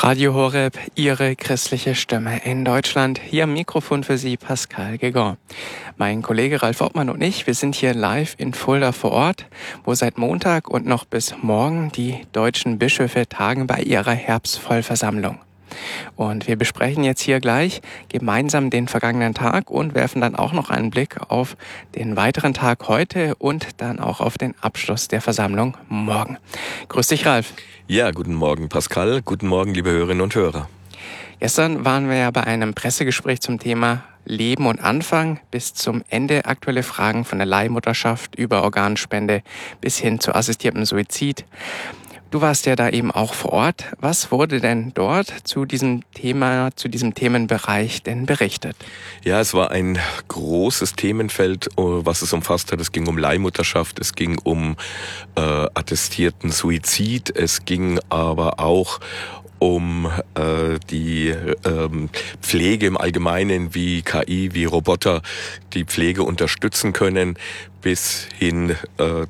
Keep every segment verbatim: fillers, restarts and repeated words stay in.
Radio Horeb, Ihre christliche Stimme in Deutschland. Hier am Mikrofon für Sie Pascal Gegon. Mein Kollege Ralf Obmann und ich, wir sind hier live in Fulda vor Ort, wo seit Montag und noch bis morgen die deutschen Bischöfe tagen bei ihrer Herbstvollversammlung. Und wir besprechen jetzt hier gleich gemeinsam den vergangenen Tag und werfen dann auch noch einen Blick auf den weiteren Tag heute und dann auch auf den Abschluss der Versammlung morgen. Grüß dich, Ralf. Ja, guten Morgen, Pascal. Guten Morgen, liebe Hörerinnen und Hörer. Gestern waren wir ja bei einem Pressegespräch zum Thema Leben und Anfang bis zum Ende aktuelle Fragen von der Leihmutterschaft über Organspende bis hin zu assistiertem Suizid. Du warst ja da eben auch vor Ort. Was wurde denn dort zu diesem Thema, zu diesem Themenbereich denn berichtet? Ja, es war ein großes Themenfeld, was es umfasst hat. Es ging um Leihmutterschaft, es ging um äh, attestierten Suizid, es ging aber auch um äh, die ähm, Pflege im Allgemeinen, wie K I, wie Roboter die Pflege unterstützen können, bis hin äh,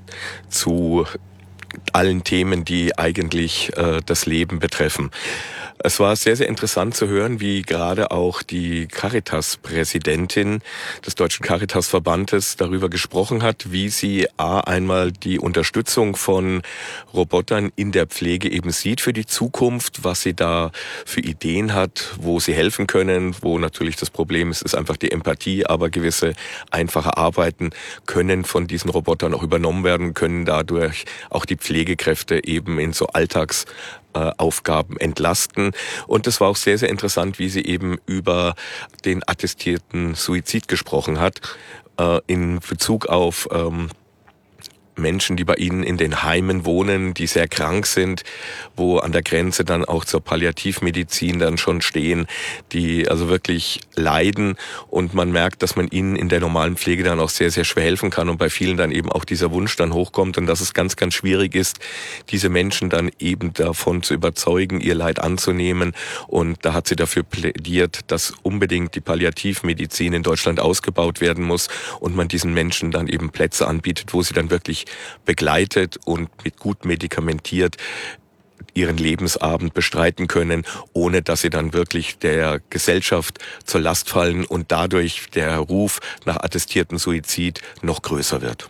zu allen Themen, die eigentlich äh, das Leben betreffen. Es war sehr, sehr interessant zu hören, wie gerade auch die Caritas-Präsidentin des Deutschen Caritas-Verbandes darüber gesprochen hat, wie sie A, einmal die Unterstützung von Robotern in der Pflege eben sieht für die Zukunft, was sie da für Ideen hat, wo sie helfen können, wo natürlich das Problem ist, ist einfach die Empathie, aber gewisse einfache Arbeiten können von diesen Robotern auch übernommen werden, können dadurch auch die Pflegekräfte eben in so Alltags Aufgaben entlasten. Und es war auch sehr, sehr interessant, wie sie eben über den attestierten Suizid gesprochen hat, äh, in Bezug auf ähm, Menschen, die bei ihnen in den Heimen wohnen, die sehr krank sind, wo an der Grenze dann auch zur Palliativmedizin dann schon stehen, die also wirklich leiden, und man merkt, dass man ihnen in der normalen Pflege dann auch sehr, sehr schwer helfen kann und bei vielen dann eben auch dieser Wunsch dann hochkommt und dass es ganz, ganz schwierig ist, diese Menschen dann eben davon zu überzeugen, ihr Leid anzunehmen, und da hat sie dafür plädiert, dass unbedingt die Palliativmedizin in Deutschland ausgebaut werden muss und man diesen Menschen dann eben Plätze anbietet, wo sie dann wirklich begleitet und mit gut medikamentiert ihren Lebensabend bestreiten können, ohne dass sie dann wirklich der Gesellschaft zur Last fallen und dadurch der Ruf nach attestierten Suizid noch größer wird.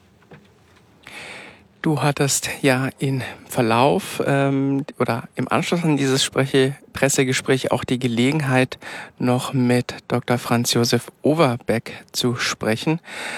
Du hattest ja im Verlauf ähm, oder im Anschluss an dieses Spreche, Pressegespräch auch die Gelegenheit, noch mit Doktor Franz Josef Overbeck zu sprechen.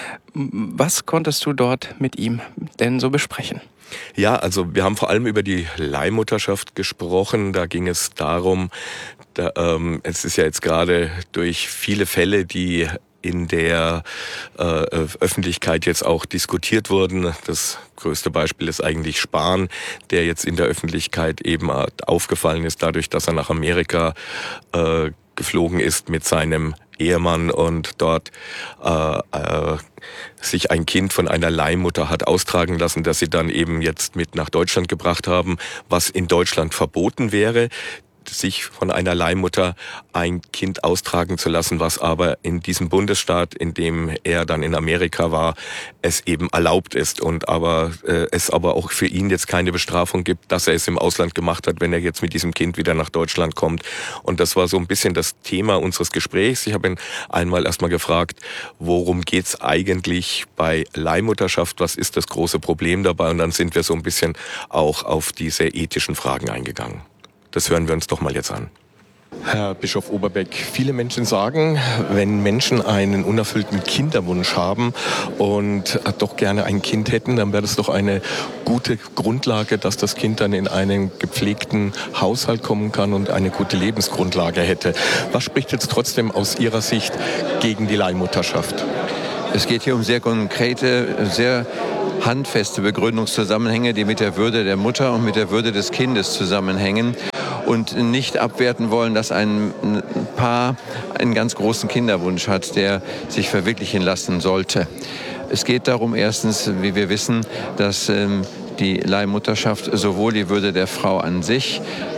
Was konntest du dort mit ihm denn so besprechen? Ja, also wir haben vor allem über die Leihmutterschaft gesprochen. Da ging es darum, da, ähm, es ist ja jetzt gerade durch viele Fälle, die in der äh, Öffentlichkeit jetzt auch diskutiert wurden. Das größte Beispiel ist eigentlich Spahn, der jetzt in der Öffentlichkeit eben aufgefallen ist, dadurch, dass er nach Amerika äh, geflogen ist mit seinem Ehemann und dort äh, äh, sich ein Kind von einer Leihmutter hat austragen lassen, das sie dann eben jetzt mit nach Deutschland gebracht haben, was in Deutschland verboten wäre, sich von einer Leihmutter ein Kind austragen zu lassen, was aber in diesem Bundesstaat, in dem er dann in Amerika war, es eben erlaubt ist und aber äh, es aber auch für ihn jetzt keine Bestrafung gibt, dass er es im Ausland gemacht hat, wenn er jetzt mit diesem Kind wieder nach Deutschland kommt. Und das war so ein bisschen das Thema unseres Gesprächs. Ich habe ihn einmal erstmal gefragt, worum geht's eigentlich bei Leihmutterschaft? Was ist das große Problem dabei? Und dann sind wir so ein bisschen auch auf diese ethischen Fragen eingegangen. Das hören wir uns doch mal jetzt an. Herr Bischof Overbeck, viele Menschen sagen, wenn Menschen einen unerfüllten Kinderwunsch haben und doch gerne ein Kind hätten, dann wäre das doch eine gute Grundlage, dass das Kind dann in einen gepflegten Haushalt kommen kann und eine gute Lebensgrundlage hätte. Was spricht jetzt trotzdem aus Ihrer Sicht gegen die Leihmutterschaft? Es geht hier um sehr konkrete, sehr handfeste Begründungszusammenhänge, die mit der Würde der Mutter und mit der Würde des Kindes zusammenhängen. Und nicht abwerten wollen, dass ein Paar einen ganz großen Kinderwunsch hat, der sich verwirklichen lassen sollte. Es geht darum, erstens, wie wir wissen, dass ähm, die Leihmutterschaft sowohl die Würde der Frau an sich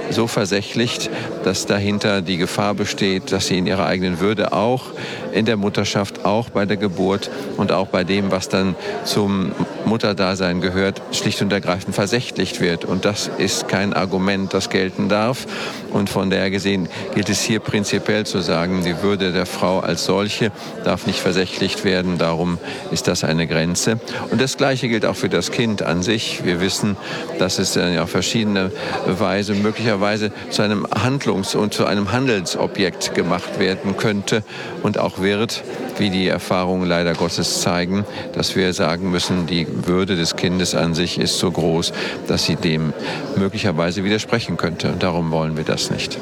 so versächlicht, dass dahinter die Gefahr besteht, dass sie in ihrer eigenen Würde auch in der Mutterschaft, auch bei der Geburt und auch bei dem, was dann zum Mutterdasein gehört, schlicht und ergreifend versächlicht wird. Und das ist kein Argument, das gelten darf. Und von daher gesehen gilt es hier prinzipiell zu sagen, die Würde der Frau als solche darf nicht versächlicht werden. Darum ist das eine Grenze. Und das Gleiche gilt auch für das Kind an sich. Wir wissen, dass es ja auf verschiedene Weise möglicherweise zu einem Handlungs- und zu einem Handelsobjekt gemacht werden könnte und auch wird, wie die Erfahrungen leider Gottes zeigen, dass wir sagen müssen, die Würde des Kindes an sich ist so groß, dass sie dem möglicherweise widersprechen könnte. Und darum wollen wir das nicht.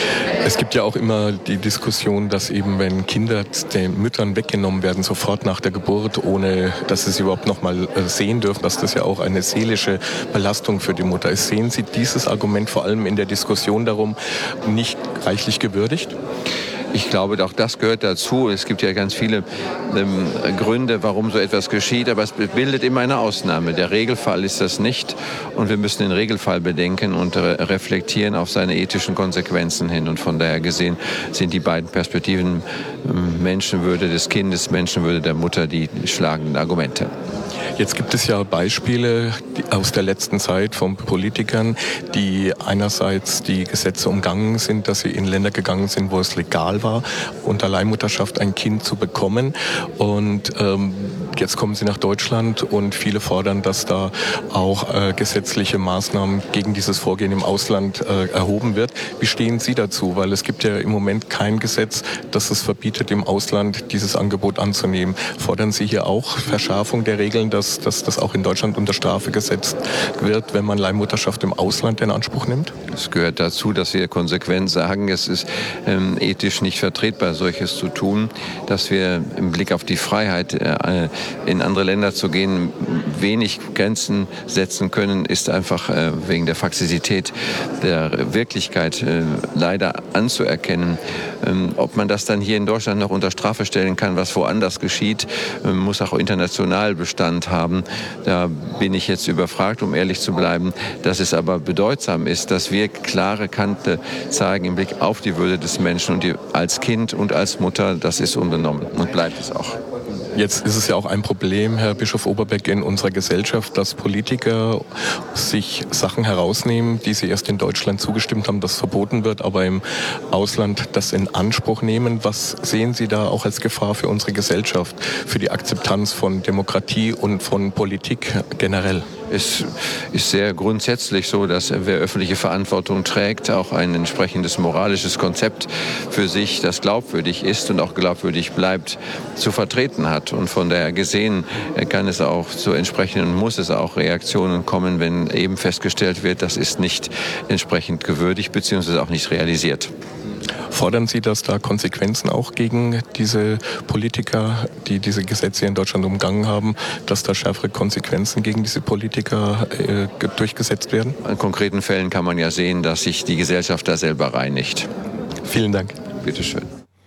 Es gibt ja auch immer die Diskussion, dass eben, wenn Kinder den Müttern weggenommen werden, sofort nach der Geburt, ohne dass sie sie überhaupt noch mal sehen dürfen, dass das ja auch eine seelische Belastung für die Mutter ist. Sehen Sie dieses Argument vor allem in der Diskussion darum nicht reichlich gewürdigt? Ich glaube, auch das gehört dazu. Es gibt ja ganz viele ähm, Gründe, warum so etwas geschieht, aber es bildet immer eine Ausnahme. Der Regelfall ist das nicht und wir müssen den Regelfall bedenken und re- reflektieren auf seine ethischen Konsequenzen hin. Und von daher gesehen sind die beiden Perspektiven ähm, Menschenwürde des Kindes, Menschenwürde der Mutter die schlagenden Argumente. Jetzt gibt es ja Beispiele aus der letzten Zeit von Politikern, die einerseits die Gesetze umgangen sind, dass sie in Länder gegangen sind, wo es legal war, unter Leihmutterschaft ein Kind zu bekommen. Und ähm, jetzt kommen sie nach Deutschland und viele fordern, dass da auch äh, gesetzliche Maßnahmen gegen dieses Vorgehen im Ausland äh, erhoben wird. Wie stehen Sie dazu? Weil es gibt ja im Moment kein Gesetz, das es verbietet, im Ausland dieses Angebot anzunehmen. Fordern Sie hier auch Verschärfung der Regeln, dass dass das auch in Deutschland unter Strafe gesetzt wird, wenn man Leihmutterschaft im Ausland in Anspruch nimmt? Es gehört dazu, dass wir konsequent sagen, es ist ähm, ethisch nicht vertretbar, solches zu tun, dass wir im Blick auf die Freiheit, äh, in andere Länder zu gehen, wenig Grenzen setzen können, ist einfach äh, wegen der Faktizität der Wirklichkeit äh, leider anzuerkennen. Ähm, ob man das dann hier in Deutschland noch unter Strafe stellen kann, was woanders geschieht, äh, muss auch international Bestand haben. Da bin ich jetzt überfragt, um ehrlich zu bleiben. Dass es aber bedeutsam ist, dass wir klare Kante zeigen im Blick auf die Würde des Menschen und die, als Kind und als Mutter, das ist unbenommen und bleibt es auch. Jetzt ist es ja auch ein Problem, Herr Bischof Oberbeck, in unserer Gesellschaft, dass Politiker sich Sachen herausnehmen, die sie erst in Deutschland zugestimmt haben, dass verboten wird, aber im Ausland das in Anspruch nehmen. Was sehen Sie da auch als Gefahr für unsere Gesellschaft, für die Akzeptanz von Demokratie und von Politik generell? Es ist sehr grundsätzlich so, dass wer öffentliche Verantwortung trägt, auch ein entsprechendes moralisches Konzept für sich, das glaubwürdig ist und auch glaubwürdig bleibt, zu vertreten hat. Und von daher gesehen kann es auch zu entsprechenden, muss es auch Reaktionen kommen, wenn eben festgestellt wird, das ist nicht entsprechend gewürdigt bzw. auch nicht realisiert. Fordern Sie, dass da Konsequenzen auch gegen diese Politiker, die diese Gesetze in Deutschland umgangen haben, dass da schärfere Konsequenzen gegen diese Politiker äh, durchgesetzt werden? In konkreten Fällen kann man ja sehen, dass sich die Gesellschaft da selber reinigt. Vielen Dank. Bitte schön.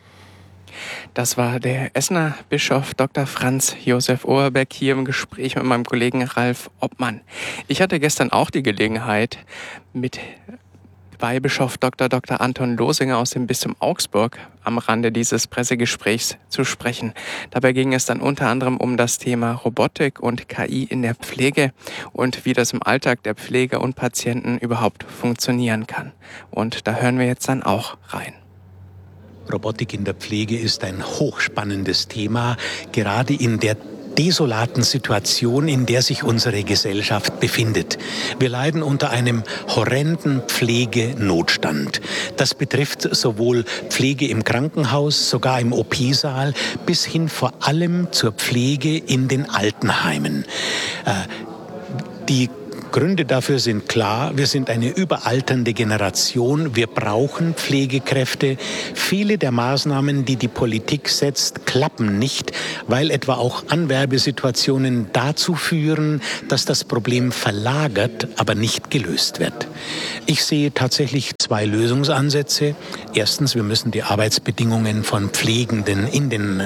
Das war der Essener Bischof Doktor Franz Josef Oberbeck hier im Gespräch mit meinem Kollegen Ralf Obmann. Ich hatte gestern auch die Gelegenheit, mit Weihbischof Doktor Doktor Anton Losinger aus dem Bistum Augsburg am Rande dieses Pressegesprächs zu sprechen. Dabei ging es dann unter anderem um das Thema Robotik und K I in der Pflege und wie das im Alltag der Pfleger und Patienten überhaupt funktionieren kann. Und da hören wir jetzt dann auch rein. Robotik in der Pflege ist ein hochspannendes Thema, gerade in der desolaten Situation, in der sich unsere Gesellschaft befindet. Wir leiden unter einem horrenden Pflegenotstand. Das betrifft sowohl Pflege im Krankenhaus, sogar im O P-Saal, bis hin vor allem zur Pflege in den Altenheimen. Äh, die Gründe dafür sind klar. Wir sind eine überalternde Generation. Wir brauchen Pflegekräfte. Viele der Maßnahmen, die die Politik setzt, klappen nicht, weil etwa auch Anwerbesituationen dazu führen, dass das Problem verlagert, aber nicht gelöst wird. Ich sehe tatsächlich zwei Lösungsansätze. Erstens, wir müssen die Arbeitsbedingungen von Pflegenden in den Pflegenden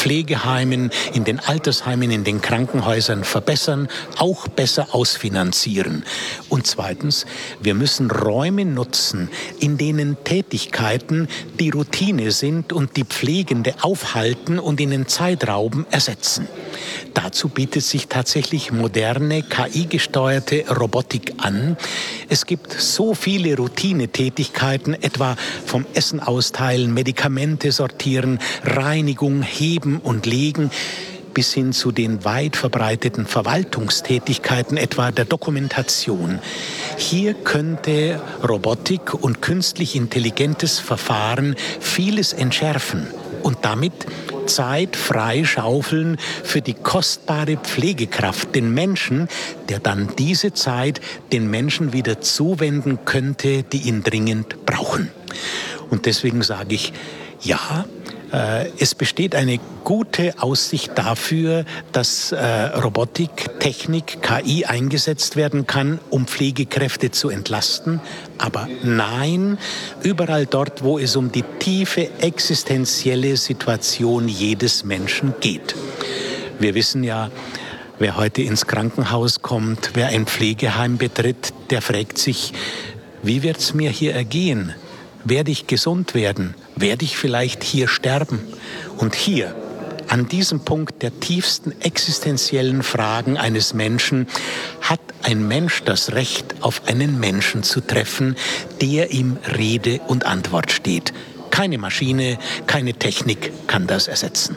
Pflegeheimen, in den Altersheimen, in den Krankenhäusern verbessern, auch besser ausfinanzieren. Und zweitens, wir müssen Räume nutzen, in denen Tätigkeiten, die Routine sind und die Pflegende aufhalten und ihnen Zeit rauben, ersetzen. Dazu bietet sich tatsächlich moderne, K I-gesteuerte Robotik an. Es gibt so viele Routinetätigkeiten, etwa vom Essen austeilen, Medikamente sortieren, Reinigung, Heben und Legen, bis hin zu den weit verbreiteten Verwaltungstätigkeiten, etwa der Dokumentation. Hier könnte Robotik und künstlich intelligentes Verfahren vieles entschärfen und damit Zeit freischaufeln für die kostbare Pflegekraft, den Menschen, der dann diese Zeit den Menschen wieder zuwenden könnte, die ihn dringend brauchen. Und deswegen sage ich, ja, äh, es besteht eine gute Aussicht dafür, dass äh, Robotik, Technik, K I eingesetzt werden kann, um Pflegekräfte zu entlasten. Aber nein, überall dort, wo es um die tiefe existenzielle Situation jedes Menschen geht. Wir wissen ja, wer heute ins Krankenhaus kommt, wer ein Pflegeheim betritt, der fragt sich, wie wird's mir hier ergehen? Werde ich gesund werden? Werde ich vielleicht hier sterben? Und hier, an diesem Punkt der tiefsten existenziellen Fragen eines Menschen, hat ein Mensch das Recht, auf einen Menschen zu treffen, der ihm Rede und Antwort steht. Keine Maschine, keine Technik kann das ersetzen.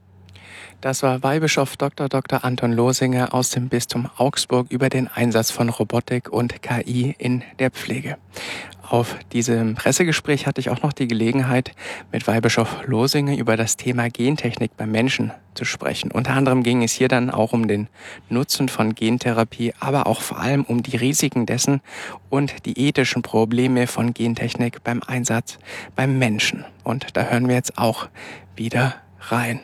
Das war Weihbischof Doktor Doktor Anton Losinger aus dem Bistum Augsburg über den Einsatz von Robotik und K I in der Pflege. Auf diesem Pressegespräch hatte ich auch noch die Gelegenheit, mit Weihbischof Losinger über das Thema Gentechnik beim Menschen zu sprechen. Unter anderem ging es hier dann auch um den Nutzen von Gentherapie, aber auch vor allem um die Risiken dessen und die ethischen Probleme von Gentechnik beim Einsatz beim Menschen. Und da hören wir jetzt auch wieder rein.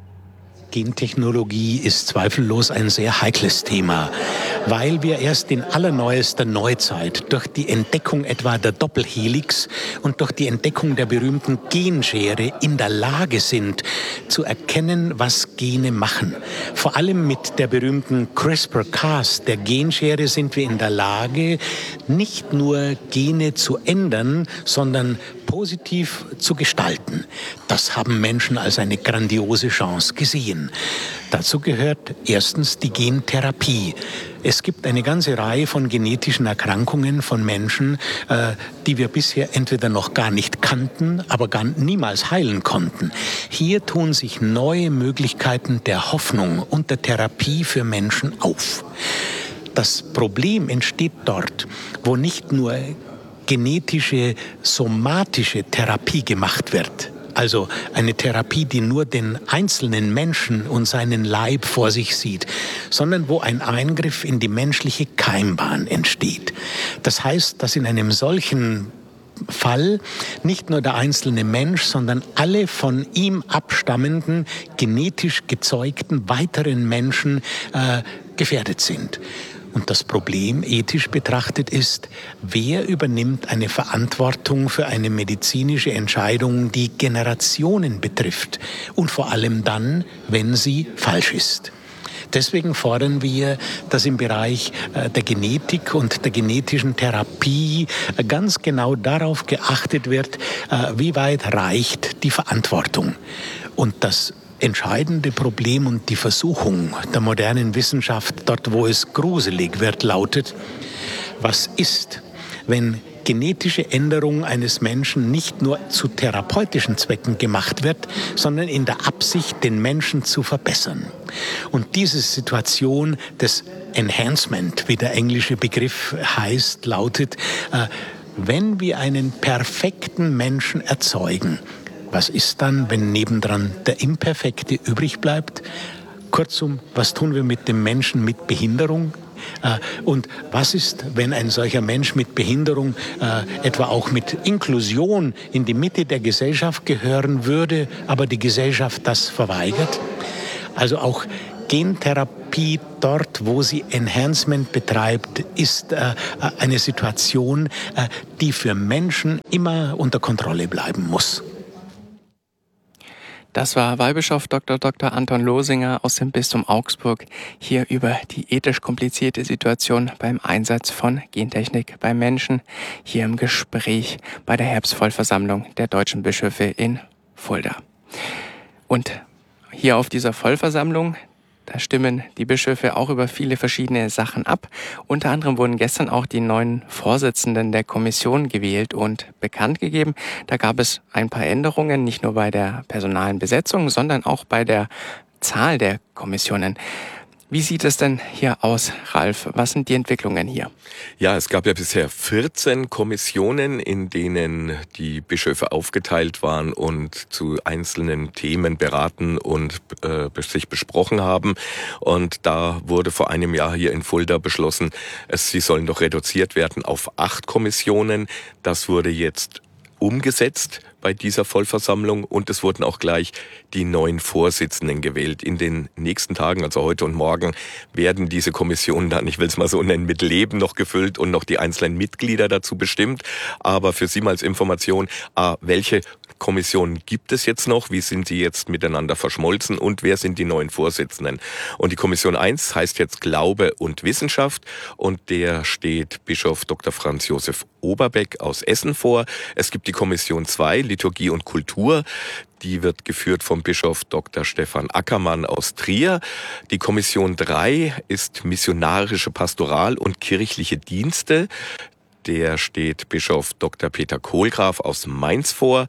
Gentechnologie ist zweifellos ein sehr heikles Thema, weil wir erst in allerneuester Neuzeit durch die Entdeckung etwa der Doppelhelix und durch die Entdeckung der berühmten Genschere in der Lage sind, zu erkennen, was Gene machen. Vor allem mit der berühmten CRISPR Cas, der Genschere, sind wir in der Lage, nicht nur Gene zu ändern, sondern positiv zu gestalten. Das haben Menschen als eine grandiose Chance gesehen. Dazu gehört erstens die Gentherapie. Es gibt eine ganze Reihe von genetischen Erkrankungen von Menschen, äh, die wir bisher entweder noch gar nicht kannten, aber gar niemals heilen konnten. Hier tun sich neue Möglichkeiten der Hoffnung und der Therapie für Menschen auf. Das Problem entsteht dort, wo nicht nur genetische, somatische Therapie gemacht wird. Also eine Therapie, die nur den einzelnen Menschen und seinen Leib vor sich sieht, sondern wo ein Eingriff in die menschliche Keimbahn entsteht. Das heißt, dass in einem solchen Fall nicht nur der einzelne Mensch, sondern alle von ihm abstammenden, genetisch gezeugten weiteren Menschen äh, gefährdet sind. Und das Problem ethisch betrachtet ist, wer übernimmt eine Verantwortung für eine medizinische Entscheidung, die Generationen betrifft und vor allem dann, wenn sie falsch ist. Deswegen fordern wir, dass im Bereich der Genetik und der genetischen Therapie ganz genau darauf geachtet wird, wie weit reicht die Verantwortung. Und das entscheidende Problem und die Versuchung der modernen Wissenschaft, dort wo es gruselig wird, lautet, was ist, wenn genetische Änderung eines Menschen nicht nur zu therapeutischen Zwecken gemacht wird, sondern in der Absicht, den Menschen zu verbessern. Und diese Situation des Enhancement, wie der englische Begriff heißt, lautet, äh, wenn wir einen perfekten Menschen erzeugen, was ist dann, wenn nebendran der Imperfekte übrig bleibt? Kurzum, was tun wir mit dem Menschen mit Behinderung? Und was ist, wenn ein solcher Mensch mit Behinderung äh, etwa auch mit Inklusion in die Mitte der Gesellschaft gehören würde, aber die Gesellschaft das verweigert? Also auch Gentherapie dort, wo sie Enhancement betreibt, ist äh, eine Situation, äh, die für Menschen immer unter Kontrolle bleiben muss. Das war Weihbischof Doktor Doktor Anton Losinger aus dem Bistum Augsburg hier über die ethisch komplizierte Situation beim Einsatz von Gentechnik beim Menschen hier im Gespräch bei der Herbstvollversammlung der deutschen Bischöfe in Fulda. Und hier auf dieser Vollversammlung, da stimmen die Bischöfe auch über viele verschiedene Sachen ab. Unter anderem wurden gestern auch die neuen Vorsitzenden der Kommission gewählt und bekannt gegeben. Da gab es ein paar Änderungen, nicht nur bei der personalen Besetzung, sondern auch bei der Zahl der Kommissionen. Wie sieht es denn hier aus, Ralf? Was sind die Entwicklungen hier? Ja, es gab ja bisher vierzehn Kommissionen, in denen die Bischöfe aufgeteilt waren und zu einzelnen Themen beraten und äh, sich besprochen haben. Und da wurde vor einem Jahr hier in Fulda beschlossen, es, sie sollen doch reduziert werden auf acht Kommissionen. Das wurde jetzt umgesetzt bei dieser Vollversammlung und es wurden auch gleich die neuen Vorsitzenden gewählt. In den nächsten Tagen, also heute und morgen, werden diese Kommissionen dann, ich will es mal so nennen, mit Leben noch gefüllt und noch die einzelnen Mitglieder dazu bestimmt. Aber für Sie mal als Information, ah, welche Kommissionen gibt es jetzt noch? Wie sind sie jetzt miteinander verschmolzen? Und wer sind die neuen Vorsitzenden? Und die Kommission eins heißt jetzt Glaube und Wissenschaft und der steht Bischof Doktor Franz Josef Oberbeck aus Essen vor. Es gibt die Kommission zwei, Liturgie und Kultur. Die wird geführt vom Bischof Doktor Stefan Ackermann aus Trier. Die Kommission drei ist missionarische Pastoral und kirchliche Dienste. Der steht Bischof Doktor Peter Kohlgraf aus Mainz vor.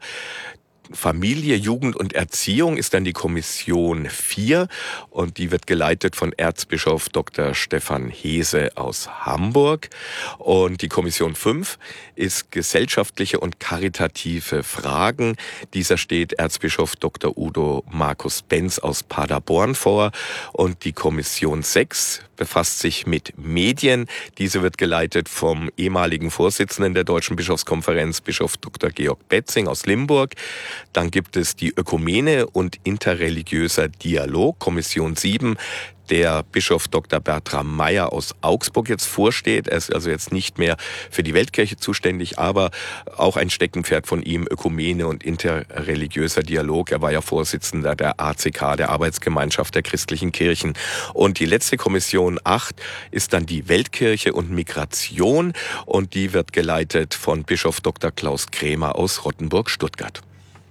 Familie, Jugend und Erziehung ist dann die Kommission vier und die wird geleitet von Erzbischof Doktor Stefan Hese aus Hamburg. Und die Kommission fünf ist gesellschaftliche und karitative Fragen. Dieser steht Erzbischof Doktor Udo Markus Benz aus Paderborn vor. Und die Kommission sechs befasst sich mit Medien. Diese wird geleitet vom ehemaligen Vorsitzenden der Deutschen Bischofskonferenz, Bischof Doktor Georg Betzing aus Limburg. Dann gibt es die Ökumene und interreligiöser Dialog, Kommission sieben, der Bischof Doktor Bertram Meyer aus Augsburg jetzt vorsteht. Er ist also jetzt nicht mehr für die Weltkirche zuständig, aber auch ein Steckenpferd von ihm, Ökumene und interreligiöser Dialog. Er war ja Vorsitzender der A C K, der Arbeitsgemeinschaft der christlichen Kirchen. Und die letzte Kommission acht ist dann die Weltkirche und Migration und die wird geleitet von Bischof Doktor Klaus Krämer aus Rottenburg-Stuttgart.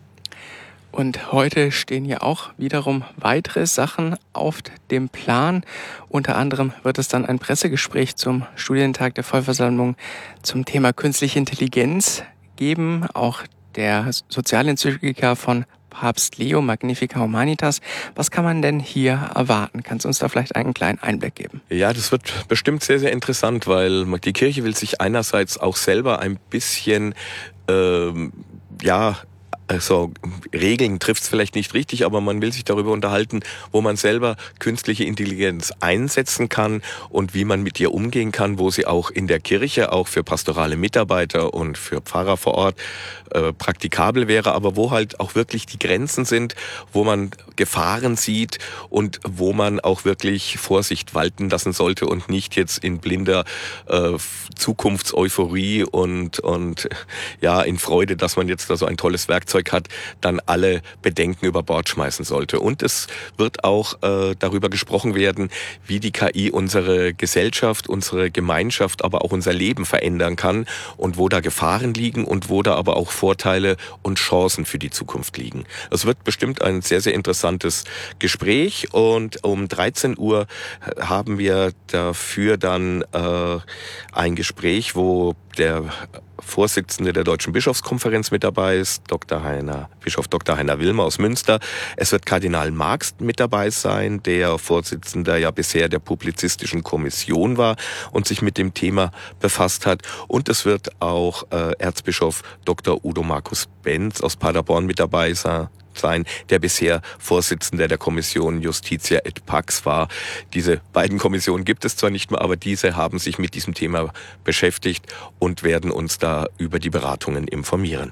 Und heute stehen ja auch wiederum weitere Sachen auf dem Plan. Unter anderem wird es dann ein Pressegespräch zum Studientag der Vollversammlung zum Thema künstliche Intelligenz geben. Auch der Sozialenzyklika von Papst Leo, Magnificat Humanitas. Was kann man denn hier erwarten? Kannst du uns da vielleicht einen kleinen Einblick geben? Ja, das wird bestimmt sehr, sehr interessant, weil die Kirche will sich einerseits auch selber ein bisschen, ähm, ja, Also Regeln trifft es vielleicht nicht richtig, aber man will sich darüber unterhalten, wo man selber künstliche Intelligenz einsetzen kann und wie man mit ihr umgehen kann, wo sie auch in der Kirche, auch für pastorale Mitarbeiter und für Pfarrer vor Ort äh, praktikabel wäre, aber wo halt auch wirklich die Grenzen sind, wo man Gefahren sieht und wo man auch wirklich Vorsicht walten lassen sollte und nicht jetzt in blinder äh, Zukunftseuphorie und, und ja in Freude, dass man jetzt da so ein tolles Werkzeug hat, dann alle Bedenken über Bord schmeißen sollte. Und es wird auch äh, darüber gesprochen werden, wie die K I unsere Gesellschaft, unsere Gemeinschaft, aber auch unser Leben verändern kann und wo da Gefahren liegen und wo da aber auch Vorteile und Chancen für die Zukunft liegen. Es wird bestimmt ein sehr, sehr interessantes Gespräch und um dreizehn Uhr haben wir dafür dann äh, ein Gespräch, wo der Vorsitzende der Deutschen Bischofskonferenz mit dabei ist, Doktor Heiner, Bischof Doktor Heiner Wilmer aus Münster. Es wird Kardinal Marx mit dabei sein, der Vorsitzender ja bisher der Publizistischen Kommission war und sich mit dem Thema befasst hat. Und es wird auch äh, Erzbischof Doktor Udo Markus Benz aus Paderborn mit dabei sein. sein, der bisher Vorsitzender der Kommission Justitia et Pax war. Diese beiden Kommissionen gibt es zwar nicht mehr, aber diese haben sich mit diesem Thema beschäftigt und werden uns da über die Beratungen informieren.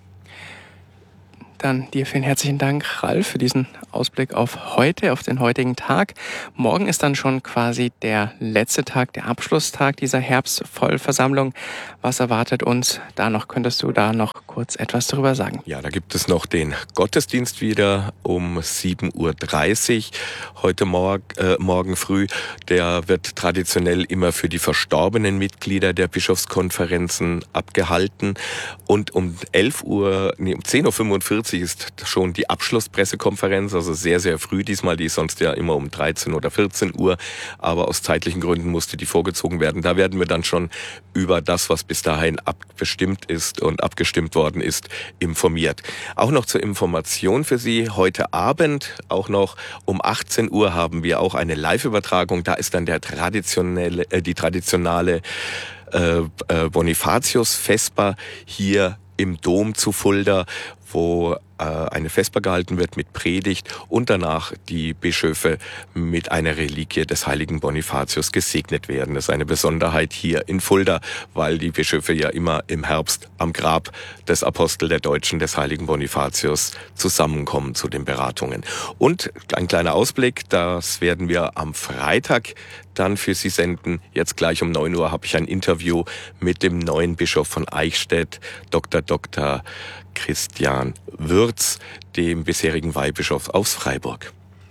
Dann dir vielen herzlichen Dank, Ralf, für diesen Ausblick auf heute, auf den heutigen Tag. Morgen ist dann schon quasi der letzte Tag, der Abschlusstag dieser Herbstvollversammlung. Was erwartet uns da noch? Könntest du da noch kurz etwas darüber sagen. Ja, da gibt es noch den Gottesdienst wieder um sieben Uhr dreißig heute Morgen, äh, morgen früh. Der wird traditionell immer für die verstorbenen Mitglieder der Bischofskonferenzen abgehalten. Und um elf Uhr, nee, um zehn Uhr fünfundvierzig ist schon die Abschlusspressekonferenz, also sehr, sehr früh diesmal. Die ist sonst ja immer um dreizehn oder vierzehn Uhr, aber aus zeitlichen Gründen musste die vorgezogen werden. Da werden wir dann schon über das, was bis dahin abbestimmt ist und abgestimmt worden ist, informiert. Auch noch zur Information für Sie, heute Abend, auch noch um achtzehn Uhr haben wir auch eine Live-Übertragung. Da ist dann der traditionelle, äh, die traditionelle äh, äh, Bonifatius-Vesper hier im Dom zu Fulda, wo äh, eine Vesper gehalten wird mit Predigt und danach die Bischöfe mit einer Reliquie des heiligen Bonifatius gesegnet werden. Das ist eine Besonderheit hier in Fulda, weil die Bischöfe ja immer im Herbst am Grab des Apostel der Deutschen, des heiligen Bonifatius, zusammenkommen zu den Beratungen. Und ein kleiner Ausblick, das werden wir am Freitag dann für Sie senden. Jetzt gleich um neun Uhr habe ich ein Interview mit dem neuen Bischof von Eichstätt, Doktor Doktor Christian Würz, dem bisherigen Weihbischof aus Freiburg.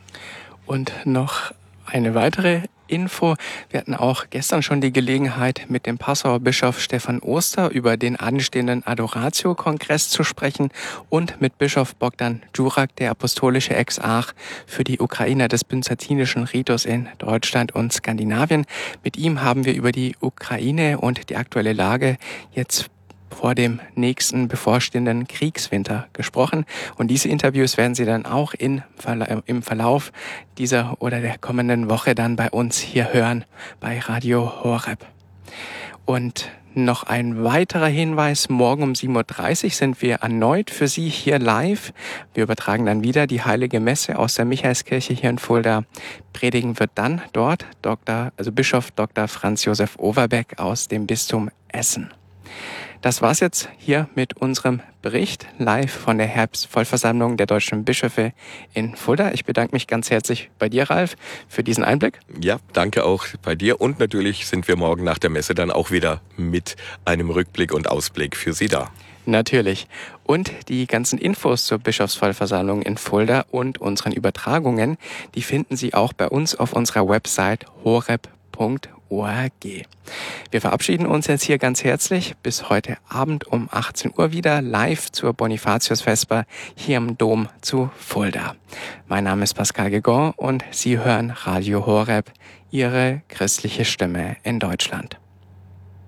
Und noch eine weitere Info. Wir hatten auch gestern schon die Gelegenheit, mit dem Passauer Bischof Stefan Oster über den anstehenden Adoratio-Kongress zu sprechen und mit Bischof Bogdan Djurak, der apostolische Exarch für die Ukrainer des byzantinischen Ritus in Deutschland und Skandinavien. Mit ihm haben wir über die Ukraine und die aktuelle Lage jetzt vor dem nächsten bevorstehenden Kriegswinter gesprochen. Und diese Interviews werden Sie dann auch in, im Verlauf dieser oder der kommenden Woche dann bei uns hier hören, bei Radio Horeb. Und noch ein weiterer Hinweis, morgen um sieben Uhr dreißig sind wir erneut für Sie hier live. Wir übertragen dann wieder die Heilige Messe aus der Michaelskirche hier in Fulda. Predigen wird dann dort Doktor, also Bischof Doktor Franz Josef Overbeck aus dem Bistum Essen. Das war's jetzt hier mit unserem Bericht live von der Herbstvollversammlung der deutschen Bischöfe in Fulda. Ich bedanke mich ganz herzlich bei dir, Ralf, für diesen Einblick. Ja, danke auch bei dir. Und natürlich sind wir morgen nach der Messe dann auch wieder mit einem Rückblick und Ausblick für Sie da. Natürlich. Und die ganzen Infos zur Bischofsvollversammlung in Fulda und unseren Übertragungen, die finden Sie auch bei uns auf unserer Website horeb punkt org. Wir verabschieden uns jetzt hier ganz herzlich. Bis heute Abend um achtzehn Uhr wieder live zur Bonifatius-Vesper hier im Dom zu Fulda. Mein Name ist Pascal Gegon und Sie hören Radio Horeb, Ihre christliche Stimme in Deutschland.